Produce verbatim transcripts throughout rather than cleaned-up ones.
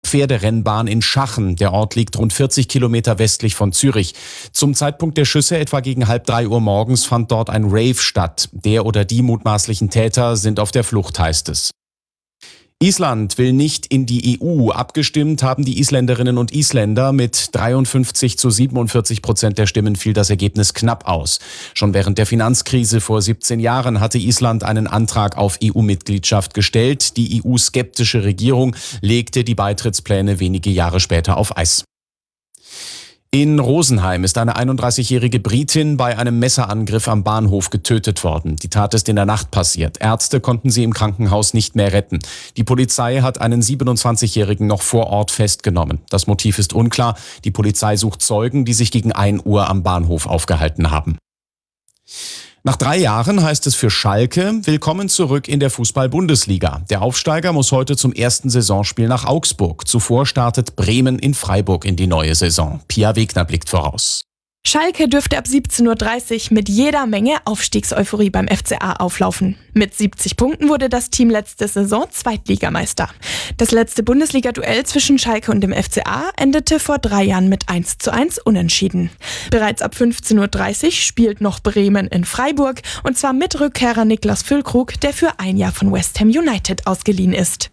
Pferderennbahn in Schachen. Der Ort liegt rund vierzig Kilometer westlich von Zürich. Zum Zeitpunkt der Schüsse, etwa gegen halb drei Uhr morgens, fand dort ein Rave statt. Der oder die mutmaßlichen Täter sind auf der Flucht, heißt es. Island will nicht in die E U. Abgestimmt haben die Isländerinnen und Isländer. Mit dreiundfünfzig zu siebenundvierzig Prozent der Stimmen fiel das Ergebnis knapp aus. Schon während der Finanzkrise vor siebzehn Jahren hatte Island einen Antrag auf E U-Mitgliedschaft gestellt. Die E U-skeptische Regierung legte die Beitrittspläne wenige Jahre später auf Eis. In Rosenheim ist eine einunddreißigjährige Britin bei einem Messerangriff am Bahnhof getötet worden. Die Tat ist in der Nacht passiert. Ärzte konnten sie im Krankenhaus nicht mehr retten. Die Polizei hat einen siebenundzwanzigjährigen noch vor Ort festgenommen. Das Motiv ist unklar. Die Polizei sucht Zeugen, die sich gegen ein Uhr am Bahnhof aufgehalten haben. Nach drei Jahren heißt es für Schalke, willkommen zurück in der Fußball-Bundesliga. Der Aufsteiger muss heute zum ersten Saisonspiel nach Augsburg. Zuvor startet Bremen in Freiburg in die neue Saison. Pia Wegner blickt voraus. Schalke dürfte ab siebzehn Uhr dreißig mit jeder Menge Aufstiegseuphorie beim F C A auflaufen. Mit siebzig Punkten wurde das Team letzte Saison Zweitligameister. Das letzte Bundesliga-Duell zwischen Schalke und dem F C A endete vor drei Jahren mit eins zu eins unentschieden. Bereits ab fünfzehn Uhr dreißig spielt noch Bremen in Freiburg, und zwar mit Rückkehrer Niklas Füllkrug, der für ein Jahr von West Ham United ausgeliehen ist.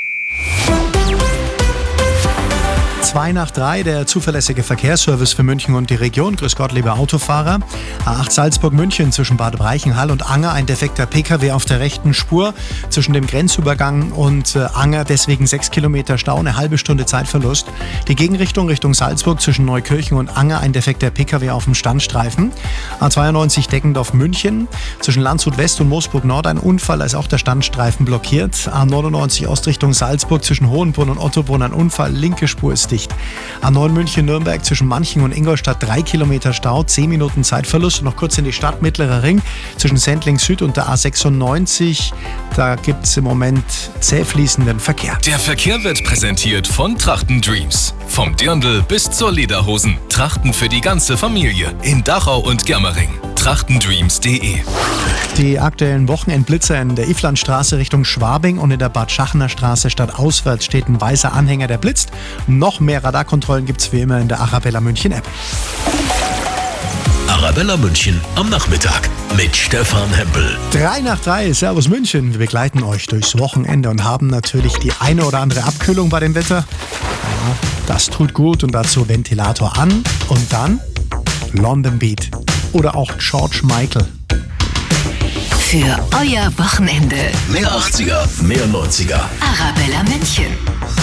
Zwei nach drei, der zuverlässige Verkehrsservice für München und die Region. Grüß Gott, liebe Autofahrer. A acht Salzburg-München zwischen Bad Breichenhall und Anger. Ein defekter Pkw auf der rechten Spur zwischen dem Grenzübergang und äh, Anger. Deswegen sechs Kilometer Stau, eine halbe Stunde Zeitverlust. Die Gegenrichtung Richtung Salzburg zwischen Neukirchen und Anger. Ein defekter Pkw auf dem Standstreifen. A zweiundneunzig Deckendorf-München zwischen Landshut West und Moosburg Nord. Ein Unfall, da ist auch der Standstreifen blockiert. A neunundneunzig Ostrichtung Salzburg zwischen Hohenbrunn und Ottobrunn. Ein Unfall, linke Spur ist dicht. A neun München-Nürnberg zwischen Manching und Ingolstadt drei Kilometer Stau, zehn Minuten Zeitverlust. Und noch kurz in die Stadt, Mittlerer Ring zwischen Sendling Süd und der A sechsundneunzig. Da gibt es im Moment zäh fließenden Verkehr. Der Verkehr wird präsentiert von Trachten Dreams. Vom Dirndl bis zur Lederhosen. Trachten für die ganze Familie in Dachau und Germering. trachtendreams punkt de. Die aktuellen Wochenendblitzer in der Iflandstraße Richtung Schwabing und in der Bad Schachener Straße stadtauswärts steht ein weißer Anhänger, der blitzt. Noch mehr Radarkontrollen gibt es wie immer in der Arabella München App. Arabella München am Nachmittag mit Stefan Hempel. Drei nach drei, Servus München. Wir begleiten euch durchs Wochenende und haben natürlich die eine oder andere Abkühlung bei dem Wetter. Ja, das tut gut, und dazu Ventilator an und dann London Beat oder auch George Michael. Für euer Wochenende. Mehr achtziger, mehr neunziger. Arabella München.